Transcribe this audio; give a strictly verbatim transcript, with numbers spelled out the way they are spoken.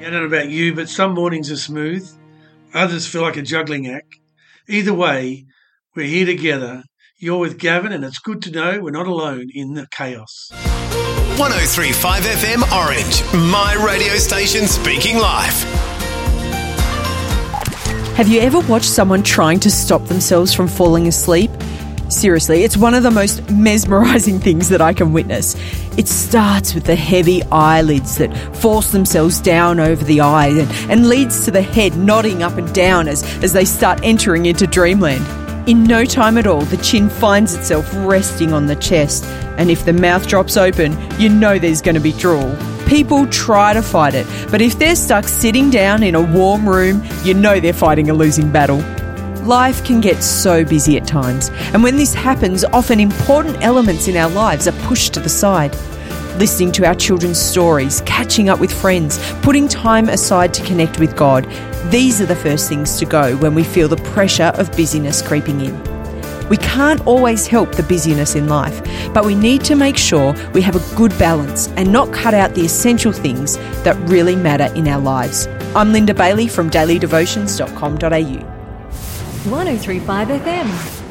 I don't know about you, but some mornings are smooth. Others feel like a juggling act. Either way, we're here together. You're with Gavin, and it's good to know we're not alone in the chaos. one oh three point five F M Orange, my radio station speaking life. Have you ever watched someone trying to stop themselves from falling asleep? Seriously, it's one of the most mesmerising things that I can witness. It starts with the heavy eyelids that force themselves down over the eye and, and leads to the head nodding up and down as, as they start entering into dreamland. In no time at all, the chin finds itself resting on the chest, and if the mouth drops open, you know there's going to be drool. People try to fight it, but if they're stuck sitting down in a warm room, you know they're fighting a losing battle. Life can get so busy at times, and when this happens, often important elements in our lives are pushed to the side. Listening to our children's stories, catching up with friends, putting time aside to connect with God, these are the first things to go when we feel the pressure of busyness creeping in. We can't always help the busyness in life, but we need to make sure we have a good balance and not cut out the essential things that really matter in our lives. I'm Linda Bailey from daily devotions dot com dot a u. one oh three point five F M.